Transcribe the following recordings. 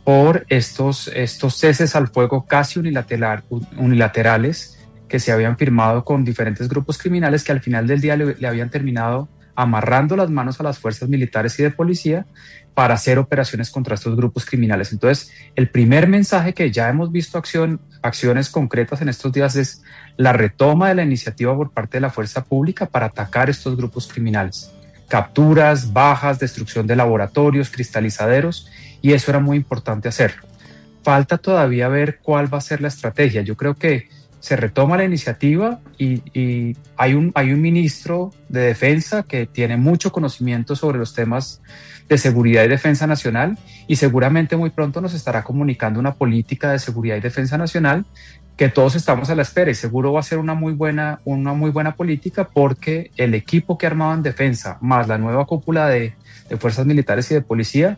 por estos ceses al fuego casi unilaterales que se habían firmado con diferentes grupos criminales que al final del día le habían terminado amarrando las manos a las fuerzas militares y de policía para hacer operaciones contra estos grupos criminales. Entonces, el primer mensaje que ya hemos visto acciones concretas en estos días es la retoma de la iniciativa por parte de la fuerza pública para atacar estos grupos criminales. Capturas, bajas, destrucción de laboratorios, cristalizaderos, y eso era muy importante hacerlo. Falta todavía ver cuál va a ser la estrategia. Yo creo que se retoma la iniciativa y hay un ministro de Defensa que tiene mucho conocimiento sobre los temas de seguridad y defensa nacional y seguramente muy pronto nos estará comunicando una política de seguridad y defensa nacional que todos estamos a la espera y seguro va a ser una muy buena política porque el equipo que ha armado en defensa más la nueva cúpula de fuerzas militares y de policía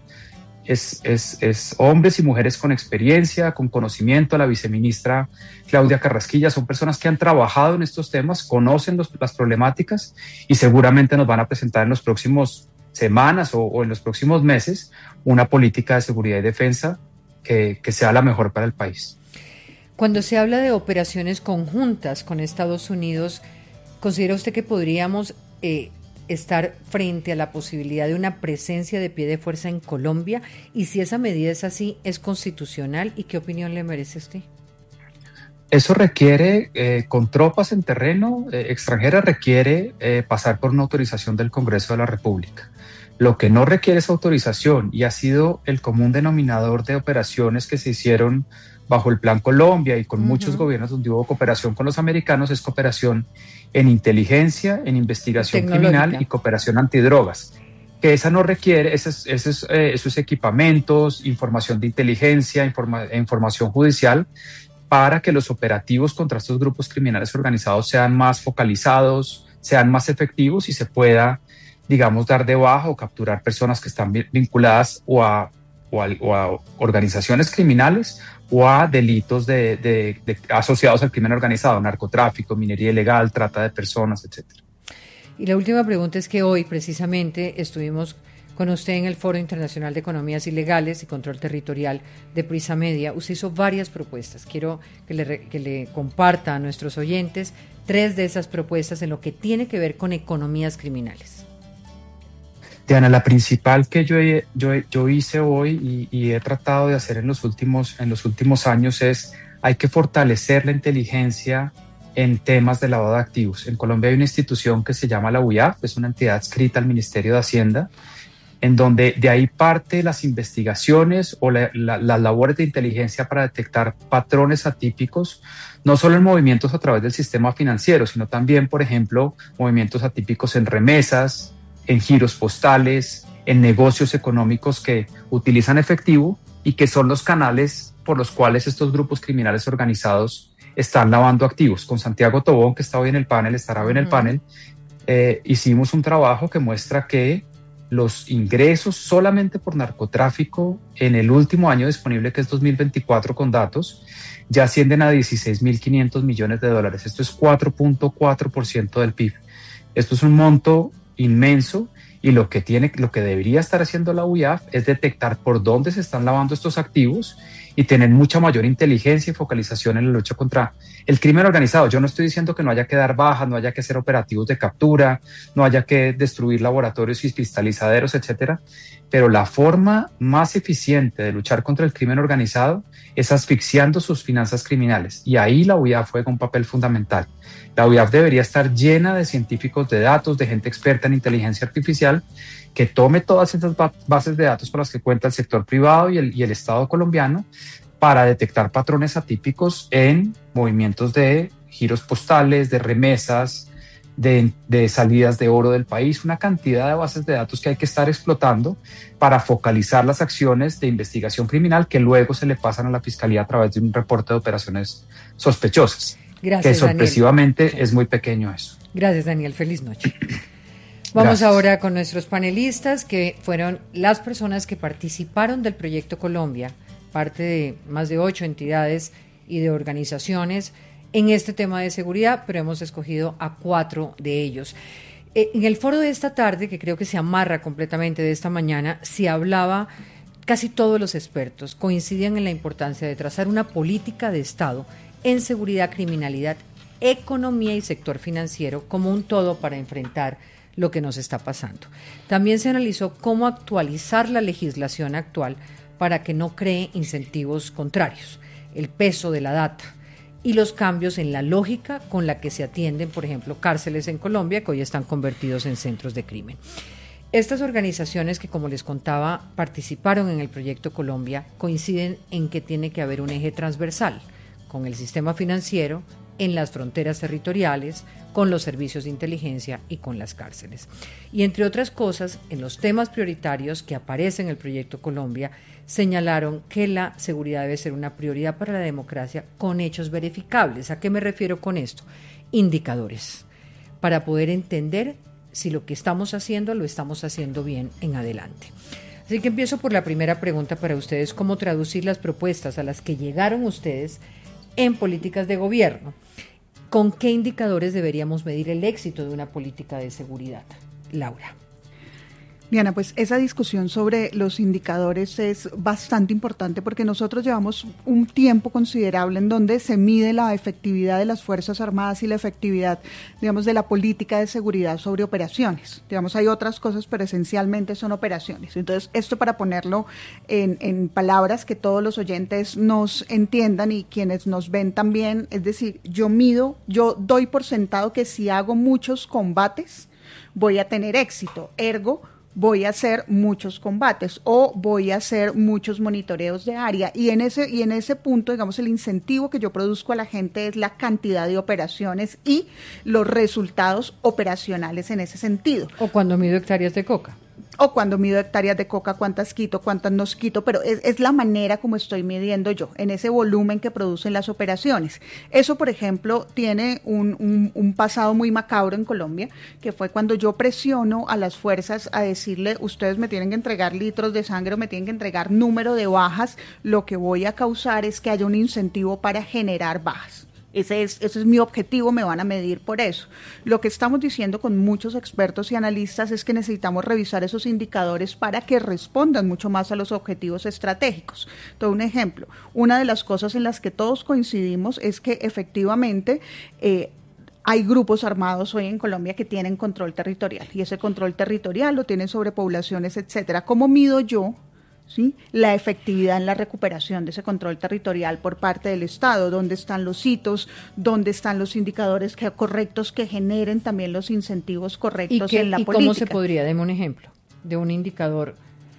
es hombres y mujeres con experiencia, con conocimiento. La viceministra Claudia Carrasquilla son personas que han trabajado en estos temas, conocen las problemáticas y seguramente nos van a presentar en los próximos semanas o en los próximos meses una política de seguridad y defensa que sea la mejor para el país. Cuando se habla de operaciones conjuntas con Estados Unidos, ¿considera usted que podríamos estar frente a la posibilidad de una presencia de pie de fuerza en Colombia? Y si esa medida es así, ¿es constitucional? ¿Y qué opinión le merece usted? Eso requiere, con tropas en terreno extranjera, requiere pasar por una autorización del Congreso de la República. Lo que no requiere esa autorización, y ha sido el común denominador de operaciones que se hicieron bajo el Plan Colombia y con muchos gobiernos donde hubo cooperación con los americanos, es cooperación en inteligencia, en investigación criminal y cooperación antidrogas. Que esa no requiere, esos equipamientos, información de inteligencia, información judicial, para que los operativos contra estos grupos criminales organizados sean más focalizados, sean más efectivos y se pueda, digamos, dar de baja o capturar personas que están vinculadas o a organizaciones criminales o a delitos asociados al crimen organizado, narcotráfico, minería ilegal, trata de personas, etc. Y la última pregunta es que hoy precisamente estuvimos con usted en el Foro Internacional de Economías Ilegales y Control Territorial de Prisa Media. Usted hizo varias propuestas. Quiero que le comparta a nuestros oyentes 3 de esas propuestas en lo que tiene que ver con economías criminales. Diana, la principal que yo hice hoy y he tratado de hacer en los últimos años es: hay que fortalecer la inteligencia en temas de lavado de activos. En Colombia hay una institución que se llama la UIAF, es una entidad adscrita al Ministerio de Hacienda, en donde de ahí parte las investigaciones o las labores de inteligencia para detectar patrones atípicos, no solo en movimientos a través del sistema financiero, sino también, por ejemplo, movimientos atípicos en remesas, en giros postales, en negocios económicos que utilizan efectivo y que son los canales por los cuales estos grupos criminales organizados están lavando activos. Con Santiago Tobón, que está hoy en el panel, estará hoy en el panel, hicimos un trabajo que muestra que los ingresos solamente por narcotráfico en el último año disponible, que es 2024 con datos, ya ascienden a 16.500 millones de dólares. Esto es 4.4% del PIB. Esto es un monto inmenso y lo que debería estar haciendo la UIAF es detectar por dónde se están lavando estos activos y tener mucha mayor inteligencia y focalización en la lucha contra el crimen organizado. Yo no estoy diciendo que no haya que dar bajas, no haya que hacer operativos de captura, no haya que destruir laboratorios y cristalizaderos, etcétera, pero la forma más eficiente de luchar contra el crimen organizado es asfixiando sus finanzas criminales, y ahí la UIAF juega un papel fundamental. La UIAF debería estar llena de científicos de datos, de gente experta en inteligencia artificial, que tome todas esas bases de datos con las que cuenta el sector privado y el Estado colombiano para detectar patrones atípicos en movimientos de giros postales, de remesas, de salidas de oro del país, una cantidad de bases de datos que hay que estar explotando para focalizar las acciones de investigación criminal que luego se le pasan a la Fiscalía a través de un reporte de operaciones sospechosas. Gracias, que sorpresivamente Daniel. Es muy pequeño eso. Gracias, Daniel. Feliz noche. Vamos Gracias. ahora con nuestros panelistas, que fueron las personas que participaron del Proyecto Colombia, parte de más de 8 entidades y de organizaciones en este tema de seguridad, pero hemos escogido a 4 de ellos. En el foro de esta tarde, que creo que se amarra completamente de esta mañana, se hablaba casi todos los expertos coinciden en la importancia de trazar una política de Estado en seguridad, criminalidad, economía y sector financiero como un todo para enfrentar lo que nos está pasando. También se analizó cómo actualizar la legislación actual para que no cree incentivos contrarios, el peso de la data y los cambios en la lógica con la que se atienden, por ejemplo, cárceles en Colombia que hoy están convertidos en centros de crimen. Estas organizaciones que, como les contaba, participaron en el proyecto Colombia, coinciden en que tiene que haber un eje transversal con el sistema financiero, en las fronteras territoriales, con los servicios de inteligencia y con las cárceles. Y entre otras cosas, en los temas prioritarios que aparecen en el proyecto Colombia, señalaron que la seguridad debe ser una prioridad para la democracia con hechos verificables. ¿A qué me refiero con esto? Indicadores, para poder entender si lo que estamos haciendo lo estamos haciendo bien en adelante. Así que empiezo por la primera pregunta para ustedes: ¿cómo traducir las propuestas a las que llegaron ustedes en políticas de gobierno? ¿Con qué indicadores deberíamos medir el éxito de una política de seguridad? Laura. Diana, pues esa discusión sobre los indicadores es bastante importante porque nosotros llevamos un tiempo considerable en donde se mide la efectividad de las Fuerzas Armadas y la efectividad, digamos, de la política de seguridad sobre operaciones. Digamos, hay otras cosas, pero esencialmente son operaciones. Entonces, esto para ponerlo en palabras que todos los oyentes nos entiendan y quienes nos ven también, es decir, yo doy por sentado que si hago muchos combates, voy a tener éxito, ergo, voy a hacer muchos combates o voy a hacer muchos monitoreos de área y en ese punto, digamos, el incentivo que yo produzco a la gente es la cantidad de operaciones y los resultados operacionales en ese sentido. O cuando mido hectáreas de coca. O cuando mido hectáreas de coca, cuántas quito, cuántas no quito, pero es la manera como estoy midiendo yo, en ese volumen que producen las operaciones. Eso, por ejemplo, tiene un pasado muy macabro en Colombia, que fue cuando yo presiono a las fuerzas a decirle, ustedes me tienen que entregar litros de sangre o me tienen que entregar número de bajas, lo que voy a causar es que haya un incentivo para generar bajas. Ese es mi objetivo, me van a medir por eso. Lo que estamos diciendo con muchos expertos y analistas es que necesitamos revisar esos indicadores para que respondan mucho más a los objetivos estratégicos. Entonces, un ejemplo, una de las cosas en las que todos coincidimos es que efectivamente hay grupos armados hoy en Colombia que tienen control territorial y ese control territorial lo tienen sobre poblaciones, etcétera. ¿Cómo mido yo? ¿Sí? La efectividad en la recuperación de ese control territorial por parte del Estado, dónde están los hitos, dónde están los indicadores correctos que generen también los incentivos correctos en la política. ¿Y cómo se podría? Deme un ejemplo de un indicador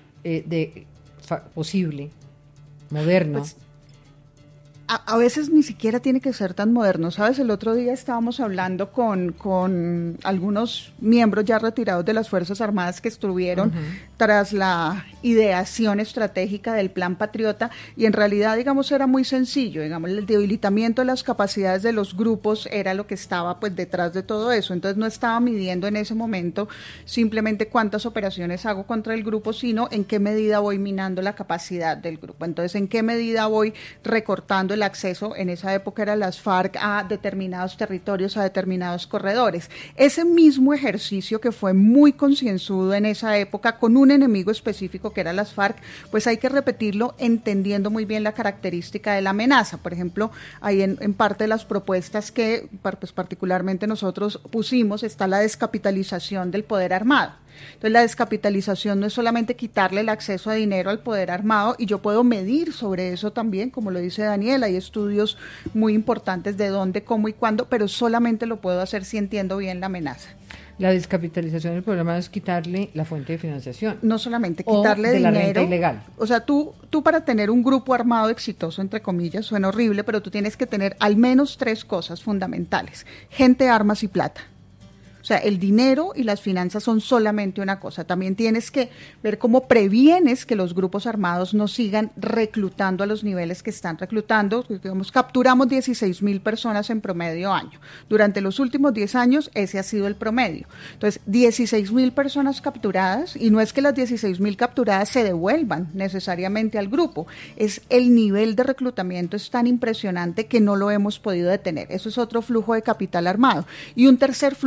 posible, moderno. Pues, a veces ni siquiera tiene que ser tan moderno, ¿sabes? El otro día estábamos hablando con algunos miembros ya retirados de las Fuerzas Armadas que estuvieron tras la ideación estratégica del Plan Patriota y en realidad, digamos, era muy sencillo, digamos, el debilitamiento de las capacidades de los grupos era lo que estaba pues detrás de todo eso, entonces no estaba midiendo en ese momento simplemente cuántas operaciones hago contra el grupo, sino en qué medida voy minando la capacidad del grupo, entonces en qué medida voy recortando el acceso, en esa época eran las FARC, a determinados territorios, a determinados corredores. Ese mismo ejercicio que fue muy concienzudo en esa época con un enemigo específico que eran las FARC, pues hay que repetirlo entendiendo muy bien la característica de la amenaza. Por ejemplo, ahí en parte de las propuestas que pues particularmente nosotros pusimos está la descapitalización del poder armado. Entonces la descapitalización no es solamente quitarle el acceso a dinero al poder armado y yo puedo medir sobre eso también, como lo dice Daniel, hay estudios muy importantes de dónde, cómo y cuándo, pero solamente lo puedo hacer si entiendo bien la amenaza. La descapitalización del programa es quitarle la fuente de financiación. No solamente quitarle de dinero. La renta ilegal. O sea, tú para tener un grupo armado exitoso, entre comillas, suena horrible, pero tú tienes que tener al menos 3 cosas fundamentales: gente, armas y plata. O sea, el dinero y las finanzas son solamente una cosa. También tienes que ver cómo previenes que los grupos armados no sigan reclutando a los niveles que están reclutando. Digamos, capturamos 16,000 personas en promedio año. Durante los últimos 10 años, ese ha sido el promedio. Entonces, 16,000 personas capturadas, y no es que las 16,000 capturadas se devuelvan necesariamente al grupo. Es el nivel de reclutamiento es tan impresionante que no lo hemos podido detener. Eso es otro flujo de capital armado. Y un tercer flujo, por ejemplo,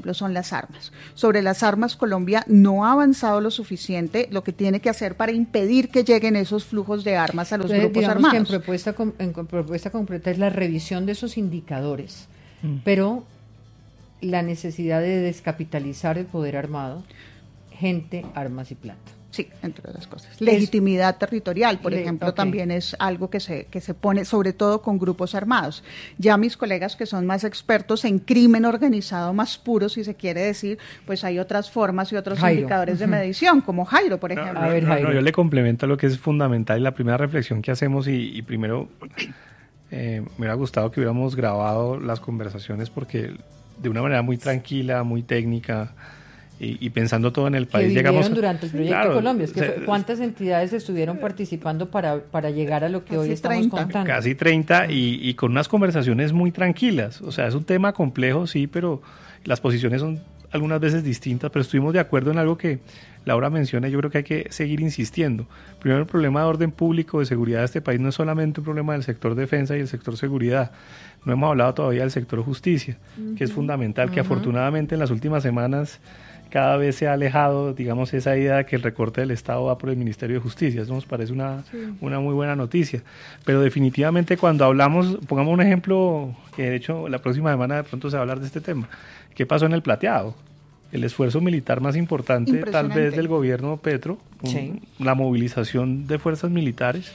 ejemplo, son las armas. Sobre las armas, Colombia no ha avanzado lo suficiente, lo que tiene que hacer para impedir que lleguen esos flujos de armas a los grupos armados. Que en propuesta concreta es la revisión de esos indicadores, pero la necesidad de descapitalizar el poder armado, gente, armas y plata. Sí, entre otras cosas. Legitimidad territorial, por ejemplo, también es algo que se pone, sobre todo con grupos armados. Ya mis colegas que son más expertos en crimen organizado más puro, si se quiere decir, pues hay otras formas y otros indicadores de medición, como Jairo, por ejemplo. Jairo. Yo le complemento lo que es fundamental y la primera reflexión que hacemos y primero me hubiera gustado que hubiéramos grabado las conversaciones porque de una manera muy tranquila, muy técnica, y pensando todo en el país, llegamos durante el proyecto Colombia. ¿Cuántas entidades estuvieron participando para llegar a lo que hoy estamos contando? Casi 30 y con unas conversaciones muy tranquilas. O sea, es un tema complejo, sí, pero las posiciones son algunas veces distintas, pero estuvimos de acuerdo en algo que Laura menciona y yo creo que hay que seguir insistiendo. Primero, el problema de orden público, de seguridad de este país no es solamente un problema del sector defensa y el sector seguridad. No hemos hablado todavía del sector justicia, que es fundamental, que afortunadamente en las últimas semanas cada vez se ha alejado, digamos, esa idea de que el recorte del Estado va por el Ministerio de Justicia. Eso nos parece una muy buena noticia. Pero definitivamente cuando hablamos, pongamos un ejemplo, que de hecho la próxima semana de pronto se va a hablar de este tema. ¿Qué pasó en el Plateado? El esfuerzo militar más importante tal vez del gobierno Petro, la movilización de fuerzas militares.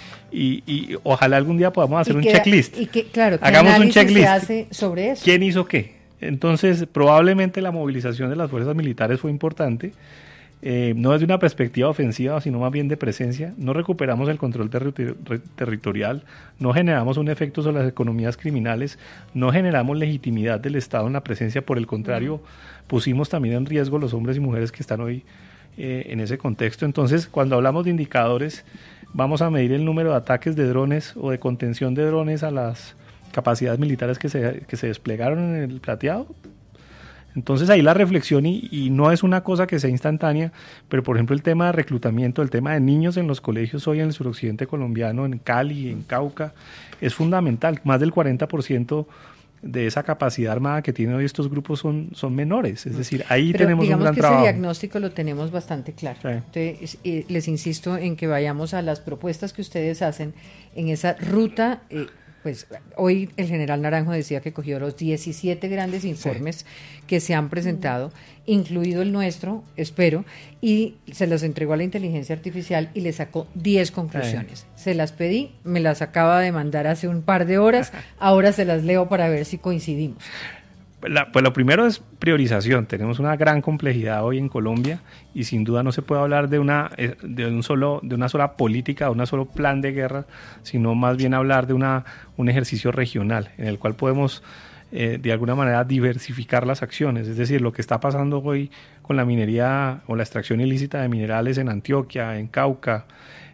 Y ojalá algún día podamos hacer un checklist. Hagamos un checklist. Se hace sobre eso? ¿Quién hizo qué? Entonces, probablemente la movilización de las fuerzas militares fue importante, no desde una perspectiva ofensiva, sino más bien de presencia. No recuperamos el control territorial, no generamos un efecto sobre las economías criminales, no generamos legitimidad del Estado en la presencia, por el contrario, pusimos también en riesgo los hombres y mujeres que están hoy en ese contexto. Entonces, cuando hablamos de indicadores, vamos a medir el número de ataques de drones o de contención de drones a las capacidades militares que se desplegaron en el Plateado. Entonces ahí la reflexión, y no es una cosa que sea instantánea, pero por ejemplo el tema de reclutamiento, el tema de niños en los colegios hoy en el suroccidente colombiano, en Cali, en Cauca, es fundamental. Más del 40% de esa capacidad armada que tienen hoy estos grupos son menores, es decir, ahí pero tenemos un gran trabajo. Ese diagnóstico lo tenemos bastante claro. Sí. Entonces, les insisto en que vayamos a las propuestas que ustedes hacen en esa ruta. Pues hoy el general Naranjo decía que cogió los 17 grandes informes que se han presentado, incluido el nuestro, espero, y se los entregó a la inteligencia artificial y le sacó 10 conclusiones. Se las pedí, me las acaba de mandar hace un par de horas, ahora se las leo para ver si coincidimos. Pues lo primero es priorización. Tenemos una gran complejidad hoy en Colombia y sin duda no se puede hablar de una sola política, de un solo plan de guerra, sino más bien hablar de un ejercicio regional en el cual podemos de alguna manera diversificar las acciones. Es decir, lo que está pasando hoy con la minería o la extracción ilícita de minerales en Antioquia, en Cauca,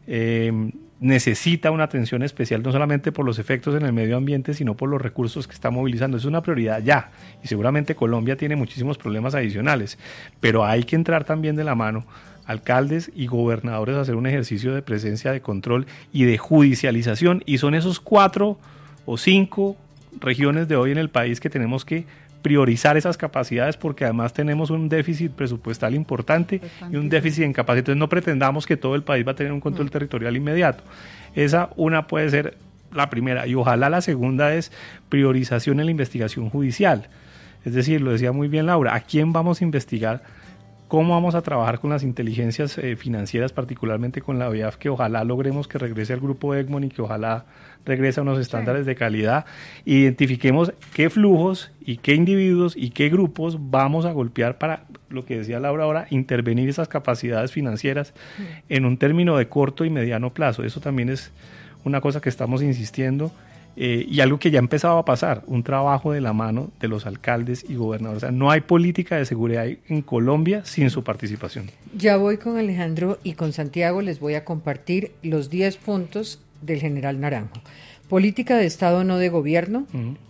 necesita una atención especial, no solamente por los efectos en el medio ambiente, sino por los recursos que está movilizando. Es una prioridad ya, y seguramente Colombia tiene muchísimos problemas adicionales, pero hay que entrar también de la mano alcaldes y gobernadores a hacer un ejercicio de presencia, de control y de judicialización, y son esos 4 o 5 regiones de hoy en el país que tenemos que priorizar esas capacidades, porque además tenemos un déficit presupuestal importante y un déficit en capacidad. Entonces no pretendamos que todo el país va a tener un control territorial inmediato. Esa puede ser la primera, y ojalá la segunda es priorización en la investigación judicial. Es decir, lo decía muy bien Laura, ¿a quién vamos a investigar? ¿Cómo vamos a trabajar con las inteligencias financieras, particularmente con la OEAF, que ojalá logremos que regrese al grupo Egmont y que ojalá regrese a unos estándares de calidad? Identifiquemos qué flujos y qué individuos y qué grupos vamos a golpear para, lo que decía Laura ahora, intervenir esas capacidades financieras en un término de corto y mediano plazo. Eso también es una cosa que estamos insistiendo. Y algo que ya empezaba a pasar, un trabajo de la mano de los alcaldes y gobernadores. O sea, no hay política de seguridad en Colombia sin su participación. Ya voy con Alejandro y con Santiago, les voy a compartir los 10 puntos del general Naranjo. Política de Estado, no de gobierno,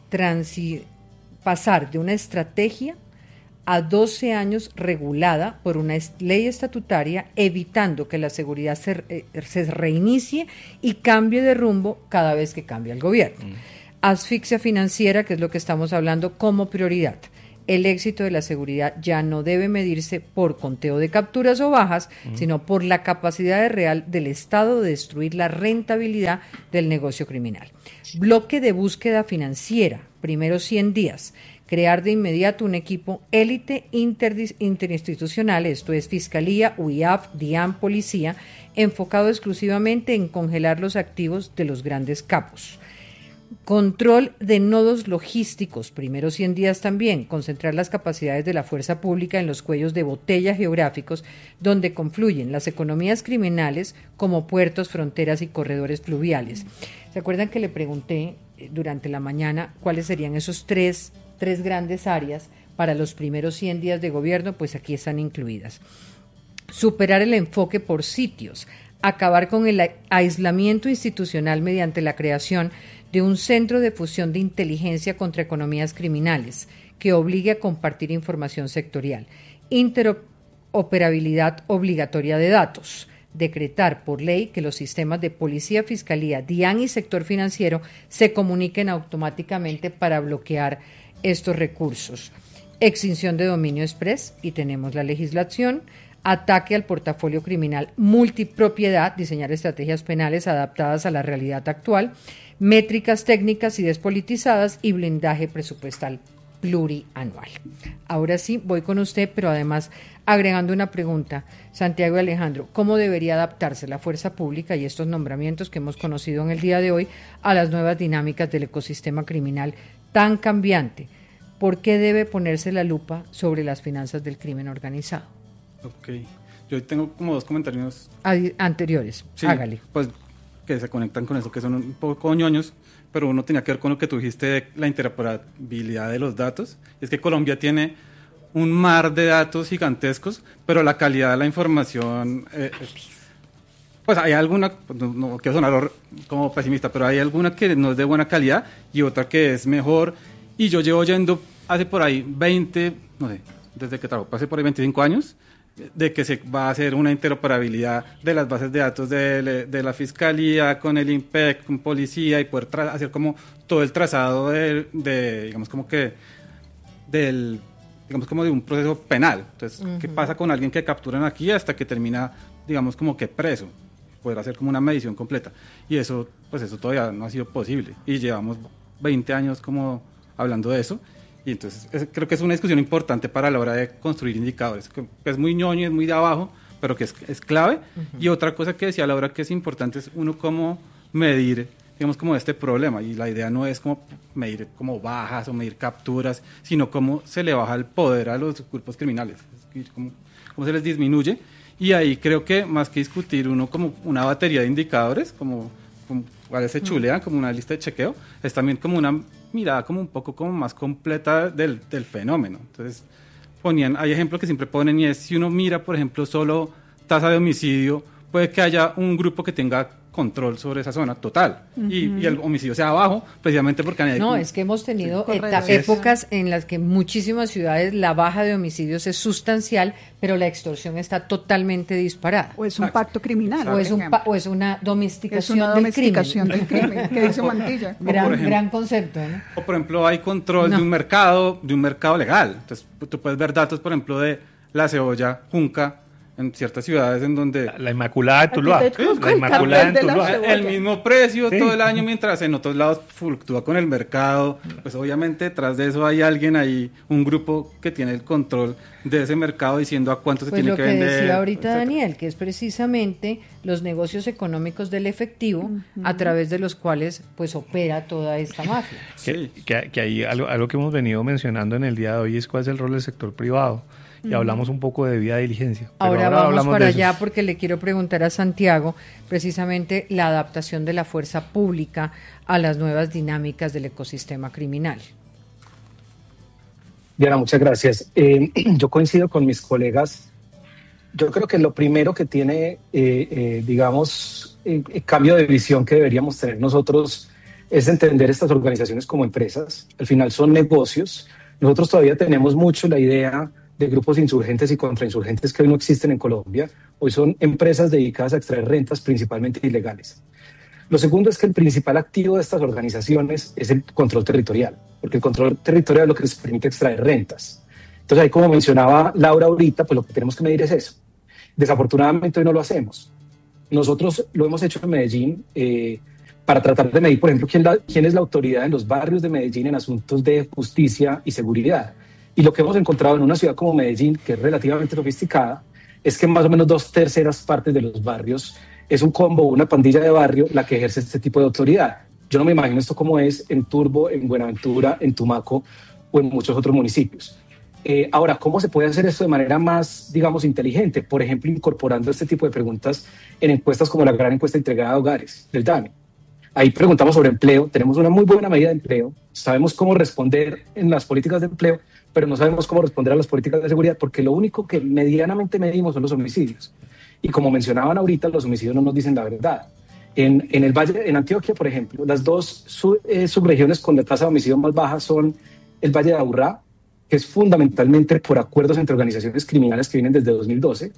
pasar de una estrategia a 12 años regulada por una ley estatutaria, evitando que la seguridad se reinicie y cambie de rumbo cada vez que cambia el gobierno. Asfixia financiera, que es lo que estamos hablando como prioridad. el éxito de la seguridad ya no debe medirse por conteo de capturas o bajas, sino por la capacidad real del Estado de destruir la rentabilidad del negocio criminal. Bloque de búsqueda financiera, primeros 100 días. Crear de inmediato un equipo élite interinstitucional, esto es Fiscalía, UIAF, DIAN, Policía, enfocado exclusivamente en congelar los activos de los grandes capos. Control de nodos logísticos, primeros 100 días también, concentrar las capacidades de la fuerza pública en los cuellos de botella geográficos donde confluyen las economías criminales como puertos, fronteras y corredores fluviales. ¿Se acuerdan que le pregunté durante la mañana cuáles serían esos tres grandes áreas para los primeros 100 días de gobierno? Pues aquí están incluidas. Superar el enfoque por sitios, acabar con el aislamiento institucional mediante la creación de un centro de fusión de inteligencia contra economías criminales que obligue a compartir información sectorial, interoperabilidad obligatoria de datos, decretar por ley que los sistemas de policía, fiscalía, DIAN y sector financiero se comuniquen automáticamente para bloquear estos recursos. Extinción de dominio express, y tenemos la legislación. Ataque al portafolio criminal, multipropiedad, diseñar estrategias penales adaptadas a la realidad actual, métricas técnicas y despolitizadas y blindaje presupuestal plurianual. Ahora sí, voy con usted, pero además agregando una pregunta, Santiago y Alejandro, ¿cómo debería adaptarse la fuerza pública y estos nombramientos que hemos conocido en el día de hoy a las nuevas dinámicas del ecosistema criminal tan cambiante? ¿Por qué debe ponerse la lupa sobre las finanzas del crimen organizado? Ok, yo tengo como dos comentarios anteriores, sí, hágale. Pues que se conectan con eso, que son un poco ñoños, pero uno tenía que ver con lo que tú dijiste de la interoperabilidad de los datos. Es que Colombia tiene un mar de datos gigantescos, pero la calidad de la información, pues hay alguna, no quiero sonar como pesimista, pero hay alguna que no es de buena calidad y otra que es mejor. Y yo llevo yendo hace por ahí 20, no sé, desde que trabajo, hace por ahí 25 años, de que se va a hacer una interoperabilidad de las bases de datos de la Fiscalía con el INPEC, con Policía, y poder hacer como todo el trazado digamos como que digamos como de un proceso penal. Entonces, ¿qué pasa con alguien que capturan aquí hasta que termina, digamos como que preso? Poder hacer como una medición completa. Y eso, pues eso todavía no ha sido posible. Y llevamos 20 años como hablando de eso. Y entonces creo que es una discusión importante para la hora de construir indicadores, que es muy ñoño, es muy de abajo, pero que es clave. Y otra cosa que decía Laura que es importante es uno cómo medir, digamos, como este problema. Y la idea no es como medir como bajas o medir capturas, sino cómo se le baja el poder a los grupos criminales, cómo se les disminuye. Y ahí creo que más que discutir uno como una batería de indicadores, como cuáles se chulean, como una lista de chequeo, es también como una mirada como un poco como más completa del fenómeno. Entonces hay ejemplos que siempre ponen, y es si uno mira, por ejemplo, solo tasa de homicidio, puede que haya un grupo que tenga control sobre esa zona total y el homicidio sea bajo, precisamente porque es que hemos tenido épocas en las que en muchísimas ciudades la baja de homicidios es sustancial, pero la extorsión está totalmente disparada. O es un pacto criminal. O es una domesticación del crimen, que dice Mantilla. Gran concepto, ¿no? O por ejemplo hay control de un mercado legal. Entonces tú puedes ver datos, por ejemplo, de la cebolla junca en ciertas ciudades en donde... La Inmaculada de Tuluá. La Inmaculada de Tuluá. El mismo precio todo el año, mientras en otros lados fluctúa con el mercado. Pues obviamente detrás de eso hay alguien ahí, un grupo que tiene el control de ese mercado diciendo a cuánto se tiene que vender. Pues lo que decía ahorita Daniel, que es precisamente los negocios económicos del efectivo a través de los cuales pues opera toda esta mafia. Que hay algo que hemos venido mencionando en el día de hoy es cuál es el rol del sector privado. Y hablamos un poco de vía diligencia. Ahora vamos para allá porque le quiero preguntar a Santiago precisamente la adaptación de la fuerza pública a las nuevas dinámicas del ecosistema criminal. Diana, muchas gracias. Yo coincido con mis colegas. Yo creo que lo primero que tiene, digamos, cambio de visión que deberíamos tener nosotros es entender estas organizaciones como empresas. Al final son negocios. Nosotros todavía tenemos mucho la idea de grupos insurgentes y contrainsurgentes que hoy no existen en Colombia. Hoy son empresas dedicadas a extraer rentas principalmente ilegales. Lo segundo es que el principal activo de estas organizaciones es el control territorial, porque el control territorial es lo que les permite extraer rentas. Entonces, ahí como mencionaba Laura ahorita, pues lo que tenemos que medir es eso. Desafortunadamente hoy no lo hacemos. Nosotros lo hemos hecho en Medellín para tratar de medir, por ejemplo, quién es la autoridad en los barrios de Medellín en asuntos de justicia y seguridad. Y lo que hemos encontrado en una ciudad como Medellín, que es relativamente sofisticada, es que más o menos 2/3 partes de los barrios es un combo, una pandilla de barrio la que ejerce este tipo de autoridad. Yo no me imagino esto como es en Turbo, en Buenaventura, en Tumaco o en muchos otros municipios. Ahora, ¿cómo se puede hacer esto de manera más, digamos, inteligente? Por ejemplo, incorporando este tipo de preguntas en encuestas como la gran encuesta integrada de hogares del DANE. Ahí preguntamos sobre empleo, tenemos una muy buena medida de empleo, sabemos cómo responder en las políticas de empleo, pero no sabemos cómo responder a las políticas de seguridad, porque lo único que medianamente medimos son los homicidios. Y como mencionaban ahorita, los homicidios no nos dicen la verdad. En el Valle, en Antioquia, por ejemplo, las dos subregiones con la tasa de homicidio más baja son el Valle de Aburrá, que es fundamentalmente por acuerdos entre organizaciones criminales que vienen desde 2012,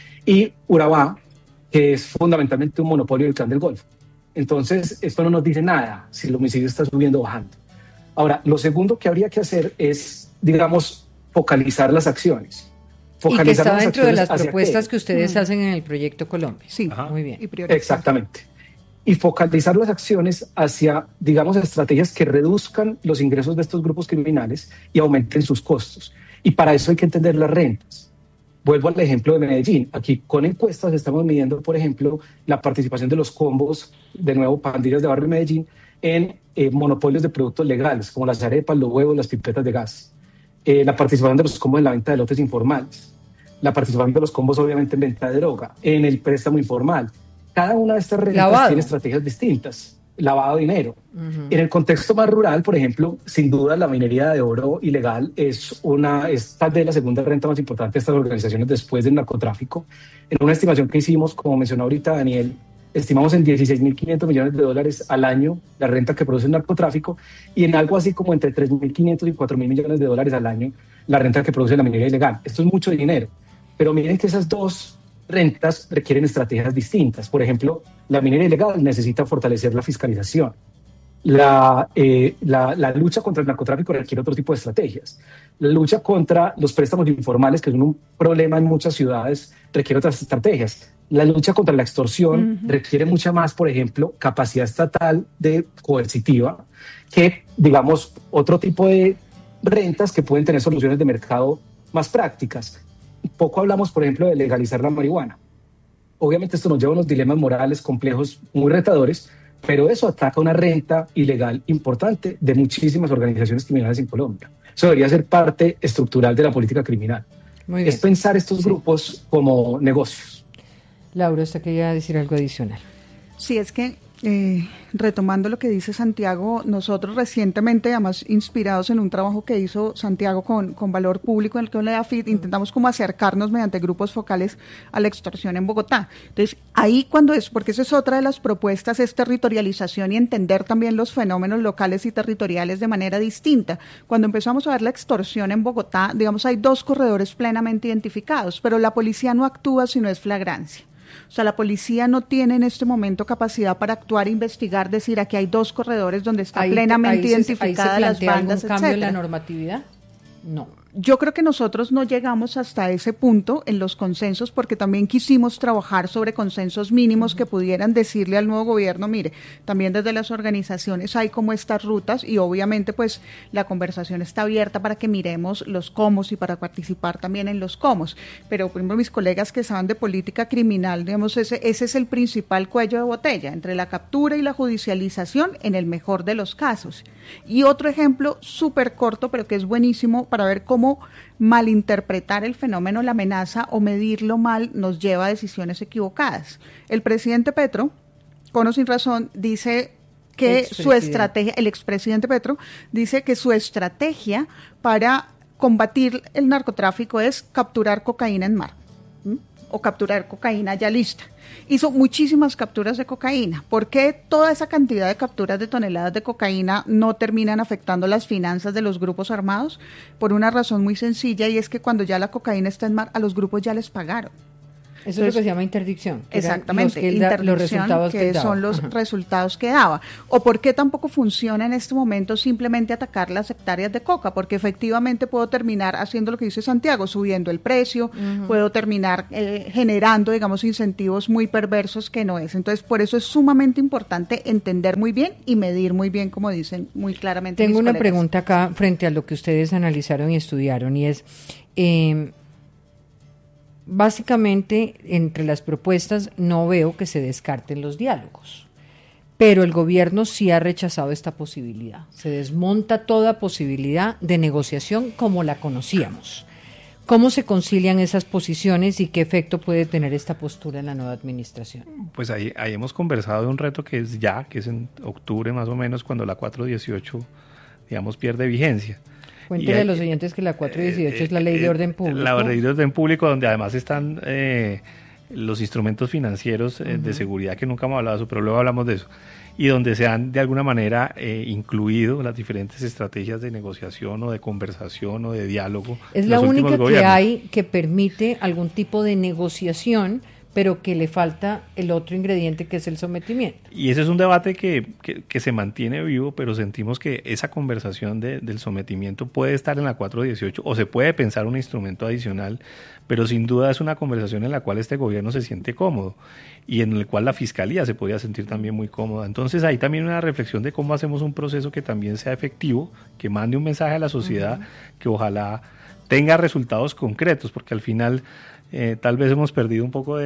y Urabá, que es fundamentalmente un monopolio del Clan del Golfo. Entonces, esto no nos dice nada si el homicidio está subiendo o bajando. Ahora, lo segundo que habría que hacer es, digamos, focalizar las acciones. Y que está dentro de las propuestas que ustedes hacen en el Proyecto Colombia. Sí, muy bien. Exactamente. Y focalizar las acciones hacia, digamos, estrategias que reduzcan los ingresos de estos grupos criminales y aumenten sus costos. Y para eso hay que entender las rentas. Vuelvo al ejemplo de Medellín. Aquí con encuestas estamos midiendo, por ejemplo, la participación de los combos, de nuevo, pandillas de barrio de Medellín, en monopolios de productos legales, como las arepas, los huevos, las pipetas de gas. La participación de los combos en la venta de lotes informales. La participación de los combos, obviamente, en venta de droga, en el préstamo informal. Cada una de estas rentas tiene estrategias distintas. Lavado de dinero. En el contexto más rural, por ejemplo, sin duda la minería de oro ilegal es tal vez la segunda renta más importante de estas organizaciones después del narcotráfico. En una estimación que hicimos, como mencionó ahorita Daniel, estimamos en 16.500 millones de dólares al año la renta que produce el narcotráfico y en algo así como entre 3.500 y 4.000 millones de dólares al año la renta que produce la minería ilegal. Esto es mucho dinero, pero miren que esas dos rentas requieren estrategias distintas. Por ejemplo, la minería ilegal necesita fortalecer la fiscalización. La lucha contra el narcotráfico requiere otro tipo de estrategias. La lucha contra los préstamos informales, que son un problema en muchas ciudades, requiere otras estrategias. La lucha contra la extorsión requiere mucha más, por ejemplo, capacidad estatal de coercitiva que, digamos, otro tipo de rentas que pueden tener soluciones de mercado más prácticas. Poco hablamos, por ejemplo, de legalizar la marihuana. Obviamente esto nos lleva a unos dilemas morales complejos muy retadores, pero eso ataca una renta ilegal importante de muchísimas organizaciones criminales en Colombia. Eso debería ser parte estructural de la política criminal. Es pensar estos grupos como negocios. Laura, ¿usted quería decir algo adicional? Sí, es que retomando lo que dice Santiago, nosotros recientemente, además inspirados en un trabajo que hizo Santiago con Valor Público, en el que la AFID, intentamos como acercarnos mediante grupos focales a la extorsión en Bogotá. Entonces, ahí porque esa es otra de las propuestas, es territorialización y entender también los fenómenos locales y territoriales de manera distinta. Cuando empezamos a ver la extorsión en Bogotá, digamos, hay 2 corredores plenamente identificados, pero la policía no actúa si no es flagrancia. O sea, la policía no tiene en este momento capacidad para actuar, investigar, decir aquí hay 2 corredores donde está plenamente identificada las bandas, ¿Algún cambio en la normatividad? No. Yo creo que nosotros no llegamos hasta ese punto en los consensos porque también quisimos trabajar sobre consensos mínimos que pudieran decirle al nuevo gobierno, mire, también desde las organizaciones hay como estas rutas y obviamente pues la conversación está abierta para que miremos los cómo y para participar también en los cómo. Pero por ejemplo mis colegas que saben de política criminal, digamos, ese es el principal cuello de botella entre la captura y la judicialización en el mejor de los casos. Y otro ejemplo súper corto pero que es buenísimo para ver cómo malinterpretar el fenómeno, la amenaza o medirlo mal nos lleva a decisiones equivocadas. El presidente Petro, con o sin razón, dice que su estrategia, el expresidente Petro, dice que su estrategia para combatir el narcotráfico es capturar cocaína en mar, o capturar cocaína ya lista. Hizo muchísimas capturas de cocaína. ¿Por qué toda esa cantidad de capturas de toneladas de cocaína no terminan afectando las finanzas de los grupos armados? Por una razón muy sencilla, y es que cuando ya la cocaína está en mar, a los grupos ya les pagaron. Eso es lo que se llama interdicción. Exactamente, los resultados que son los resultados que daba. ¿O por qué tampoco funciona en este momento simplemente atacar las hectáreas de coca? Porque efectivamente puedo terminar haciendo lo que dice Santiago, subiendo el precio, puedo terminar generando, digamos, incentivos muy perversos que no es. Entonces, por eso es sumamente importante entender muy bien y medir muy bien, como dicen muy claramente Tengo mis una colegas. pregunta acá frente a lo que ustedes analizaron y estudiaron, y es... básicamente, entre las propuestas no veo que se descarten los diálogos, pero el gobierno sí ha rechazado esta posibilidad. Se desmonta toda posibilidad de negociación como la conocíamos. ¿Cómo se concilian esas posiciones y qué efecto puede tener esta postura en la nueva administración? Pues ahí hemos conversado de un reto que es en octubre más o menos, cuando la 418, digamos, pierde vigencia. Cuéntele a los oyentes que la 418 es la ley de orden público. La ley de orden público, donde además están los instrumentos financieros de seguridad, que nunca hemos hablado de eso, pero luego hablamos de eso, y donde se han de alguna manera incluido las diferentes estrategias de negociación o de conversación o de diálogo. Es la única que hay que permite algún tipo de negociación, pero que le falta el otro ingrediente, que es el sometimiento. Y ese es un debate que se mantiene vivo, pero sentimos que esa conversación del sometimiento puede estar en la 418 o se puede pensar un instrumento adicional, pero sin duda es una conversación en la cual este gobierno se siente cómodo y en el cual la Fiscalía se podría sentir también muy cómoda. Entonces ahí también una reflexión de cómo hacemos un proceso que también sea efectivo, que mande un mensaje a la sociedad, que ojalá tenga resultados concretos, porque al final... tal vez hemos perdido un poco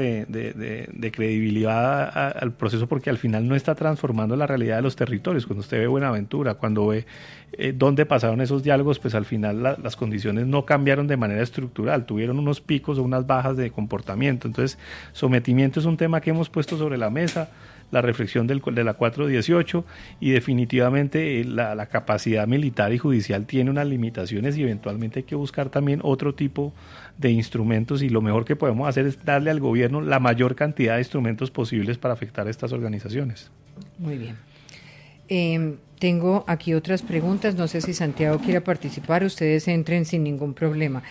de credibilidad al proceso, porque al final no está transformando la realidad de los territorios. Cuando usted ve Buenaventura, cuando ve dónde pasaron esos diálogos, pues al final las condiciones no cambiaron de manera estructural, tuvieron unos picos o unas bajas de comportamiento. Entonces, sometimiento es un tema que hemos puesto sobre la mesa, la reflexión de la 418, y definitivamente la capacidad militar y judicial tiene unas limitaciones y eventualmente hay que buscar también otro tipo de instrumentos, y lo mejor que podemos hacer es darle al gobierno la mayor cantidad de instrumentos posibles para afectar a estas organizaciones. Muy bien. Tengo aquí otras preguntas, no sé si Santiago quiera participar, ustedes entren sin ningún problema.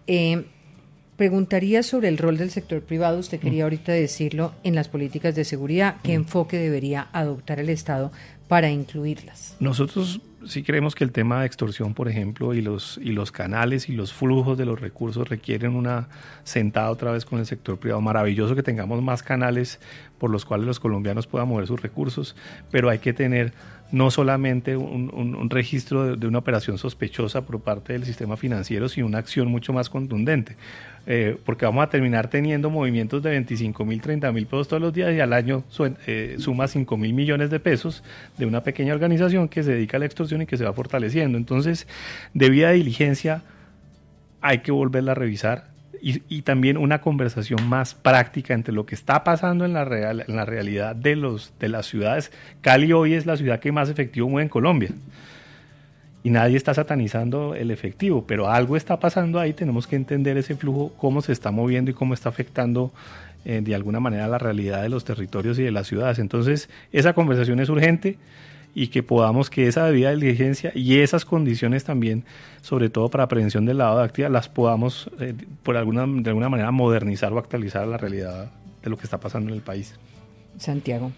Preguntaría sobre el rol del sector privado, usted quería ahorita decirlo, en las políticas de seguridad, ¿qué enfoque debería adoptar el Estado para incluirlas? Nosotros sí creemos que el tema de extorsión, por ejemplo, y los canales y los flujos de los recursos requieren una sentada otra vez con el sector privado. Maravilloso que tengamos más canales por los cuales los colombianos puedan mover sus recursos, pero hay que tener no solamente un registro de una operación sospechosa por parte del sistema financiero, sino una acción mucho más contundente, porque vamos a terminar teniendo movimientos de 25.000, 30.000 pesos todos los días, y al año suma 5.000 millones de pesos de una pequeña organización que se dedica a la extorsión y que se va fortaleciendo. Entonces, debida diligencia, hay que volverla a revisar, y también una conversación más práctica entre lo que está pasando en la realidad de las ciudades. Cali hoy es la ciudad que más efectivo mueve en Colombia, y nadie está satanizando el efectivo, pero algo está pasando ahí. Tenemos que entender ese flujo, cómo se está moviendo y cómo está afectando de alguna manera la realidad de los territorios y de las ciudades. Entonces, esa conversación es urgente, y que podamos, que esa debida diligencia y esas condiciones también, sobre todo para prevención del lavado de activos, las podamos de alguna manera modernizar o actualizar a la realidad de lo que está pasando en el país. Santiago.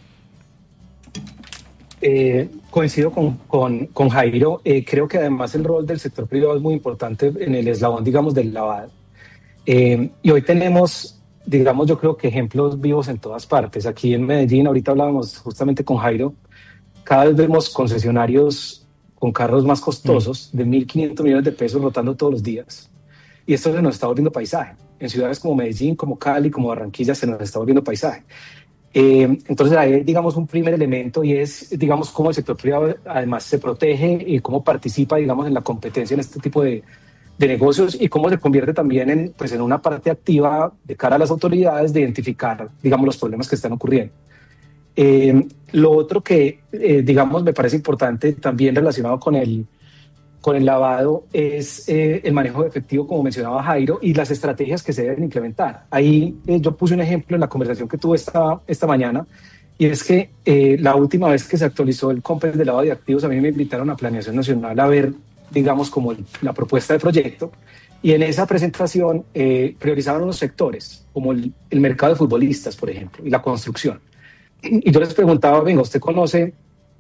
Coincido con Jairo. Creo que además el rol del sector privado es muy importante en el eslabón, digamos, del lavado. Y hoy tenemos, digamos, yo creo que ejemplos vivos en todas partes. Aquí en Medellín, ahorita hablábamos justamente con Jairo, cada vez vemos concesionarios con carros más costosos de 1.500 millones de pesos rotando todos los días. Y esto se nos está volviendo paisaje. En ciudades como Medellín, como Cali, como Barranquilla, se nos está volviendo paisaje. Entonces hay, digamos, un primer elemento, y es, digamos, cómo el sector privado además se protege y cómo participa, digamos, en la competencia en este tipo de negocios, y cómo se convierte también en una parte activa de cara a las autoridades de identificar, digamos, los problemas que están ocurriendo. Lo otro que, digamos, me parece importante también relacionado con el lavado es el manejo de efectivo, como mencionaba Jairo, y las estrategias que se deben implementar. Ahí yo puse un ejemplo en la conversación que tuve esta mañana, y es que la última vez que se actualizó el COMPES de lavado de activos, a mí me invitaron a Planeación Nacional a ver, digamos, como la propuesta de proyecto, Y en esa presentación priorizaban unos sectores, como el mercado de futbolistas, por ejemplo, y la construcción. Y yo les preguntaba, venga, ¿usted conoce,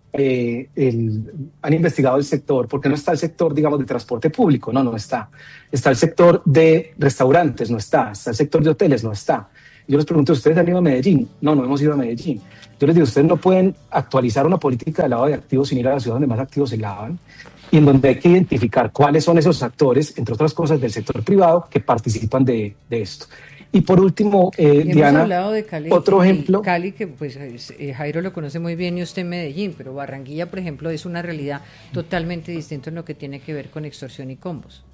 han investigado el sector? ¿Por qué no está el sector, digamos, de transporte público? No, no está. Está el sector de restaurantes, no está. Está el sector de hoteles, no está. Yo les pregunto, ¿ustedes han ido a Medellín? No, no hemos ido a Medellín. Yo les digo, ustedes no pueden actualizar una política de lavado de activos sin ir a la ciudad donde más activos se lavan, y en donde hay que identificar cuáles son esos actores, entre otras cosas, del sector privado que participan de esto. Y por último, Diana, hemos hablado de Cali, otro ejemplo. Cali, que pues Jairo lo conoce muy bien y usted en Medellín, pero Barranquilla, por ejemplo, es una realidad totalmente distinta en lo que tiene que ver con extorsión y combos.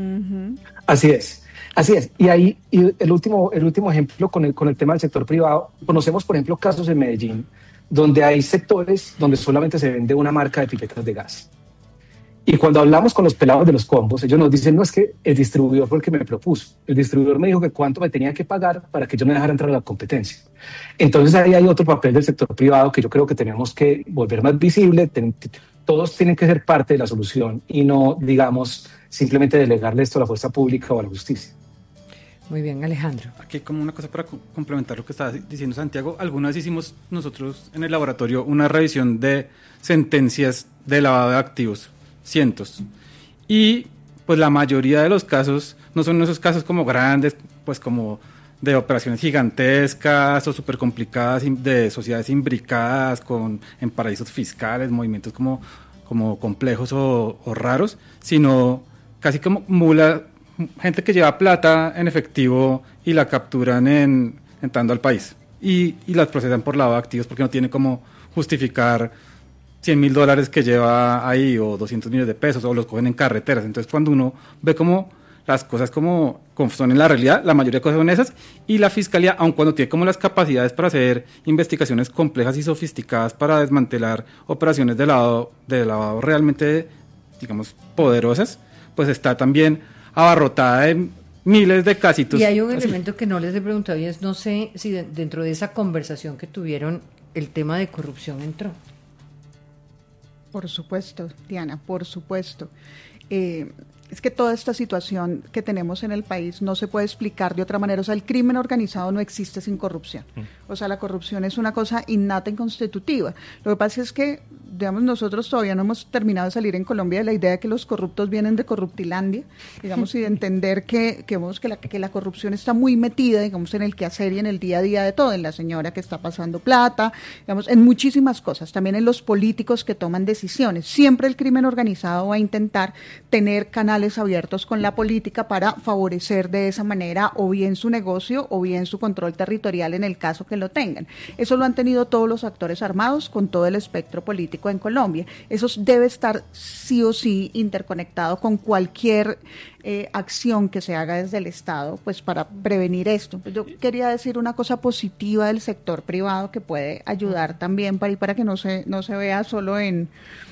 Así es. Y ahí, el último ejemplo con el tema del sector privado, conocemos, por ejemplo, casos en Medellín, donde hay sectores donde solamente se vende una marca de pipetas de gas. Y cuando hablamos con los pelados de los combos, ellos nos dicen, no, es que el distribuidor fue el que me propuso. El distribuidor me dijo que cuánto me tenía que pagar para que yo me dejara entrar a la competencia. Entonces ahí hay otro papel del sector privado que yo creo que tenemos que volver más visible. Todos tienen que ser parte de la solución y no, digamos, simplemente delegarle esto a la fuerza pública o a la justicia. Muy bien, Alejandro. Aquí como una cosa para complementar lo que estaba diciendo Santiago, alguna vez hicimos nosotros en el laboratorio una revisión de sentencias de lavado de activos, cientos, y pues la mayoría de los casos no son esos casos como grandes, pues como de operaciones gigantescas o súper complicadas de sociedades imbricadas en paraísos fiscales, movimientos como complejos o raros, sino casi como gente que lleva plata en efectivo y la capturan entrando al país y las procesan por lavado de activos porque no tiene como justificar $100,000 que lleva ahí o 200 millones de pesos o los cogen en carreteras. Entonces cuando uno ve como las cosas como son en la realidad, la mayoría de cosas son esas, y la fiscalía, aun cuando tiene como las capacidades para hacer investigaciones complejas y sofisticadas para desmantelar operaciones de lavado realmente, digamos, poderosas, pues está también abarrotada de miles de casitos. Y hay un elemento que no les he preguntado y es, no sé si dentro de esa conversación que tuvieron el tema de corrupción entró. Por supuesto, Diana, por supuesto. Es que toda esta situación que tenemos en el país no se puede explicar de otra manera. O sea, el crimen organizado no existe sin corrupción. O sea, la corrupción es una cosa innata y constitutiva. Lo que pasa es que, digamos, nosotros todavía no hemos terminado de salir en Colombia de la idea de que los corruptos vienen de Corruptilandia, digamos, y de entender que la corrupción está muy metida, digamos, en el quehacer y en el día a día de todo, en la señora que está pasando plata, digamos, en muchísimas cosas, también en los políticos que toman decisiones. Siempre el crimen organizado va a intentar tener canales abiertos con la política para favorecer de esa manera o bien su negocio o bien su control territorial en el caso que lo tengan. Eso lo han tenido todos los actores armados con todo el espectro político en Colombia. Eso debe estar sí o sí interconectado con cualquier acción que se haga desde el Estado, pues para prevenir esto. Yo quería decir una cosa positiva del sector privado que puede ayudar también para que no se vea solo en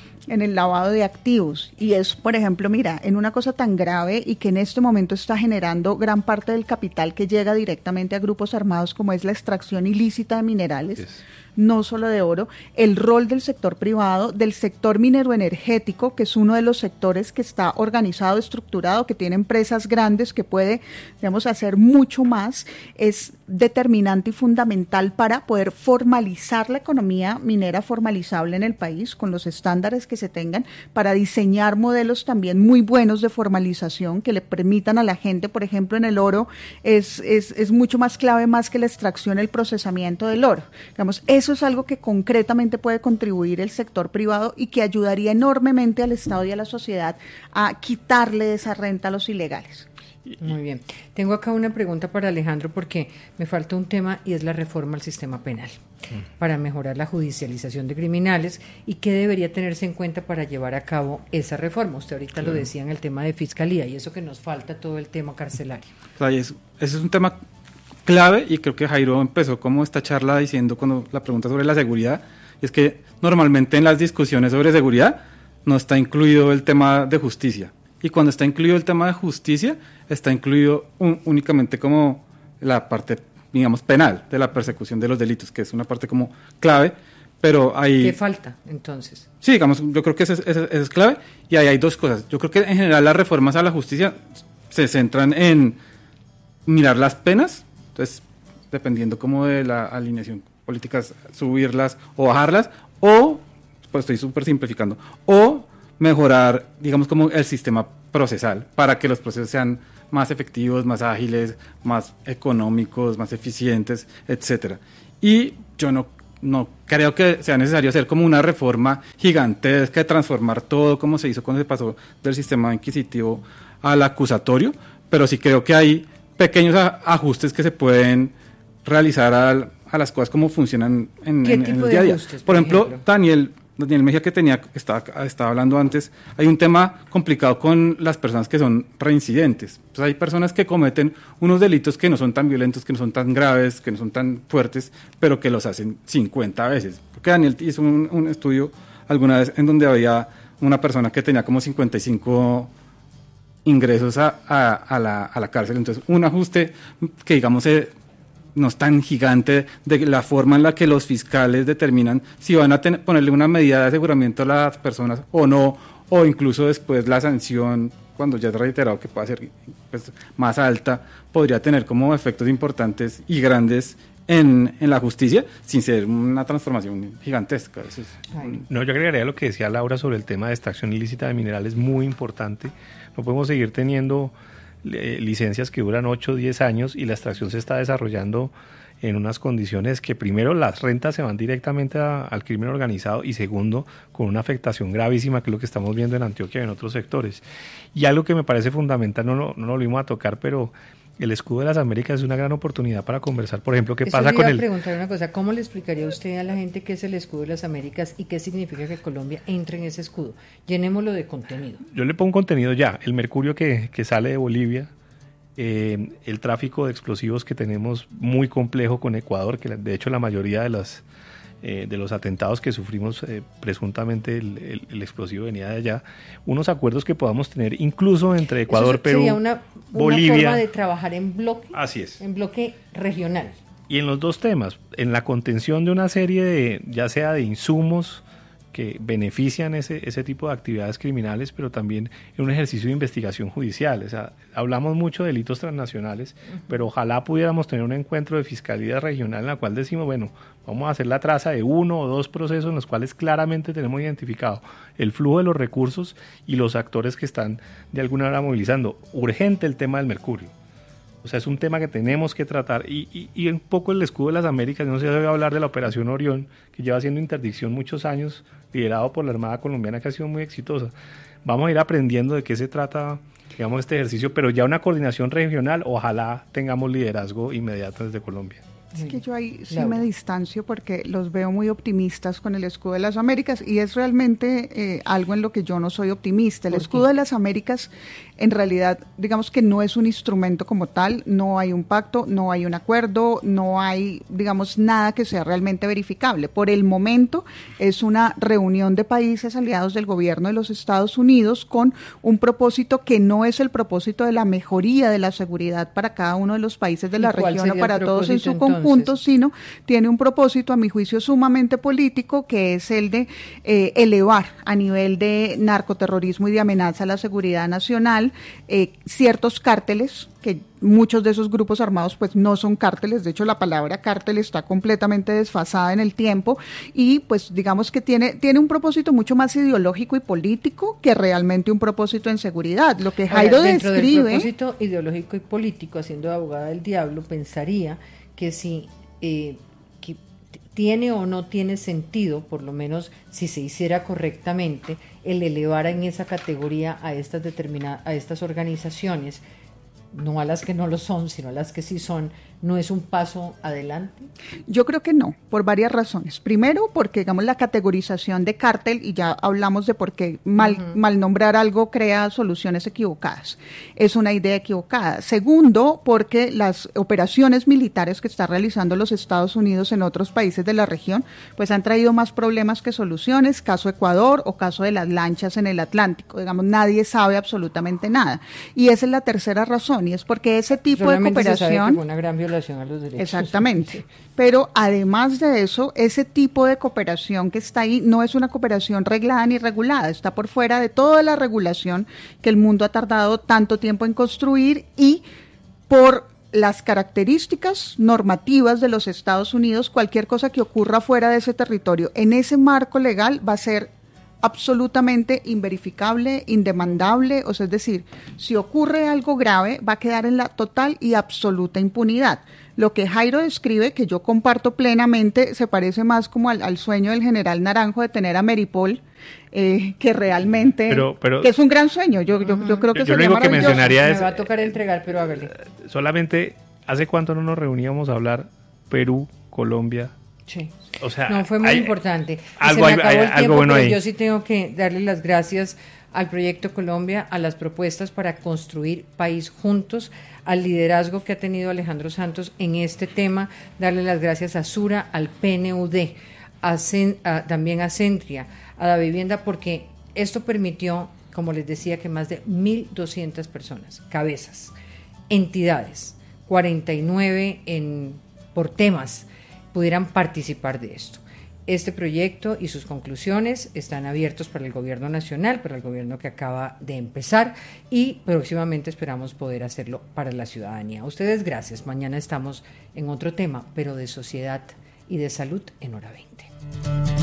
el lavado de activos, y es, por ejemplo, mira, en una cosa tan grave y que en este momento está generando gran parte del capital que llega directamente a grupos armados, como es la extracción ilícita de minerales, no solo de oro, el rol del sector privado, del sector minero-energético, que es uno de los sectores que está organizado, estructurado, que tiene empresas grandes, que puede, digamos, hacer mucho más, es determinante y fundamental para poder formalizar la economía minera formalizable en el país, con los estándares que se tengan, para diseñar modelos también muy buenos de formalización que le permitan a la gente, por ejemplo, en el oro, es mucho más clave más que la extracción, el procesamiento del oro. Digamos, eso es algo que concretamente puede contribuir el sector privado y que ayudaría enormemente al Estado y a la sociedad a quitarle esa renta a los ilegales. Muy bien. Tengo acá una pregunta para Alejandro porque me falta un tema y es la reforma al sistema penal para mejorar la judicialización de criminales y qué debería tenerse en cuenta para llevar a cabo esa reforma. Usted ahorita lo decía en el tema de fiscalía y eso que nos falta todo el tema carcelario. Ese es un tema clave y creo que Jairo empezó como esta charla diciendo cuando la pregunta sobre la seguridad, y es que normalmente en las discusiones sobre seguridad no está incluido el tema de justicia. Y cuando está incluido el tema de justicia, está incluido únicamente como la parte, digamos, penal de la persecución de los delitos, que es una parte como clave, pero hay... ¿Qué falta, entonces? Sí, digamos, yo creo que eso es clave, y ahí hay dos cosas. Yo creo que en general las reformas a la justicia se centran en mirar las penas, entonces dependiendo como de la alineación política, subirlas o bajarlas, o, pues estoy súper simplificando, o mejorar, digamos, como el sistema procesal para que los procesos sean más efectivos, más ágiles, más económicos, más eficientes, etcétera. Y yo no creo que sea necesario hacer como una reforma gigantesca de transformar todo como se hizo cuando se pasó del sistema inquisitivo al acusatorio, pero sí creo que hay pequeños ajustes que se pueden realizar a las cosas como funcionan en el día a día. Por ejemplo, Daniel Mejía, que estaba hablando antes, hay un tema complicado con las personas que son reincidentes. Pues hay personas que cometen unos delitos que no son tan violentos, que no son tan graves, que no son tan fuertes, pero que los hacen 50 veces. Porque Daniel hizo un estudio alguna vez en donde había una persona que tenía como 55 ingresos a la cárcel. Entonces, un ajuste que, digamos, no es tan gigante de la forma en la que los fiscales determinan si van a ponerle una medida de aseguramiento a las personas o no, o incluso después la sanción, cuando ya es reiterado que pueda ser pues, más alta, podría tener como efectos importantes y grandes en la justicia, sin ser una transformación gigantesca. No, yo agregaría lo que decía Laura sobre el tema de extracción ilícita de minerales, muy importante. No podemos seguir teniendo licencias que duran 8 o 10 años y la extracción se está desarrollando en unas condiciones que primero las rentas se van directamente al crimen organizado y segundo con una afectación gravísima que es lo que estamos viendo en Antioquia y en otros sectores. Y algo que me parece fundamental, no lo volvimos a tocar, pero el escudo de las Américas es una gran oportunidad para conversar, por ejemplo, qué pasa con el... preguntar una cosa, ¿cómo le explicaría usted a la gente qué es el escudo de las Américas y qué significa que Colombia entre en ese escudo? Llenémoslo de contenido. Yo le pongo contenido ya, el mercurio que sale de Bolivia, el tráfico de explosivos que tenemos muy complejo con Ecuador, que de hecho la mayoría de los atentados que sufrimos, presuntamente el explosivo venía de allá, unos acuerdos que podamos tener incluso entre Ecuador, Perú, Bolivia. Una forma de trabajar en bloque. Así es. En bloque regional. Y en los dos temas, en la contención de una serie ya sea de insumos que benefician ese tipo de actividades criminales, pero también en un ejercicio de investigación judicial. O sea, hablamos mucho de delitos transnacionales, pero ojalá pudiéramos tener un encuentro de fiscalía regional en la cual decimos, bueno, vamos a hacer la traza de 1 o 2 procesos en los cuales claramente tenemos identificado el flujo de los recursos y los actores que están de alguna manera movilizando. Urgente el tema del mercurio. O sea, es un tema que tenemos que tratar y un poco el escudo de las Américas, no se debe hablar de la Operación Orión, que lleva siendo interdicción muchos años, liderado por la Armada Colombiana, que ha sido muy exitosa. Vamos a ir aprendiendo de qué se trata, digamos, este ejercicio, pero ya una coordinación regional, ojalá tengamos liderazgo inmediato desde Colombia. Es que yo ahí sí me distancio porque los veo muy optimistas con el escudo de las Américas y es realmente algo en lo que yo no soy optimista. El escudo de las Américas en realidad, digamos que no es un instrumento como tal, no hay un pacto, no hay un acuerdo, no hay, digamos, nada que sea realmente verificable. Por el momento es una reunión de países aliados del gobierno de los Estados Unidos con un propósito que no es el propósito de la mejoría de la seguridad para cada uno de los países de la región o para todos en su conjunto, sino tiene un propósito, a mi juicio, sumamente político, que es el de elevar a nivel de narcoterrorismo y de amenaza a la seguridad nacional ciertos cárteles, que muchos de esos grupos armados pues no son cárteles, de hecho la palabra cártel está completamente desfasada en el tiempo y pues digamos que tiene un propósito mucho más ideológico y político que realmente un propósito en seguridad. Lo que Jairo dentro describe... del propósito ideológico y político, haciendo de abogada del diablo, pensaría que si que tiene o no tiene sentido, por lo menos si se hiciera correctamente, el elevar en esa categoría a estas organizaciones, no a las que no lo son, sino a las que sí son, ¿no es un paso adelante? Yo creo que no, por varias razones. Primero, porque digamos la categorización de cártel, y ya hablamos de por qué mal nombrar algo crea soluciones equivocadas. Es una idea equivocada. Segundo, porque las operaciones militares que está realizando los Estados Unidos en otros países de la región, pues han traído más problemas que soluciones, caso Ecuador o caso de las lanchas en el Atlántico. Digamos, nadie sabe absolutamente nada. Y esa es la tercera razón, y es porque ese tipo de cooperación... Se sabe que fue una gran violación a los derechos. Exactamente. Pero además de eso, ese tipo de cooperación que está ahí no es una cooperación reglada ni regulada, está por fuera de toda la regulación que el mundo ha tardado tanto tiempo en construir y por las características normativas de los Estados Unidos, cualquier cosa que ocurra fuera de ese territorio, en ese marco legal va a ser absolutamente inverificable, indemandable, o sea, es decir, si ocurre algo grave va a quedar en la total y absoluta impunidad. Lo que Jairo describe, que yo comparto plenamente, se parece más como al sueño del general Naranjo de tener a Meripol, que realmente, pero que es un gran sueño. Yo creo que yo lo único que mencionaría es, me va a tocar entregar, pero hágale. Solamente, ¿hace cuánto no nos reuníamos a hablar Perú, Colombia? Sí. O sea, no, fue muy importante. Algo, se me acabó el tiempo, algo bueno pero ahí. Yo sí tengo que darle las gracias al Proyecto Colombia, a las propuestas para construir país juntos, al liderazgo que ha tenido Alejandro Santos en este tema, darle las gracias a Sura, al PNUD, también a Centria, a la vivienda, porque esto permitió, como les decía, que más de 1.200 personas, cabezas, entidades, 49 por temas, pudieran participar de esto. Este proyecto y sus conclusiones están abiertos para el gobierno nacional, para el gobierno que acaba de empezar, y próximamente esperamos poder hacerlo para la ciudadanía. A ustedes gracias. Mañana estamos en otro tema, pero de sociedad y de salud en Hora 20.